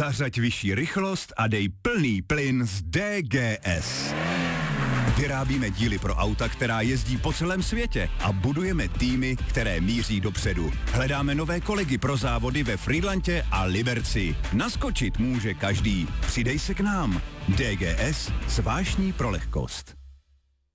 Zařaď vyšší rychlost a dej plný plyn z DGS. Vyrábíme díly pro auta, která jezdí po celém světě a budujeme týmy, které míří dopředu. Hledáme nové kolegy pro závody ve Frýdlantě a Liberci. Naskočit může každý. Přidej se k nám. DGS s vášní pro lehkost.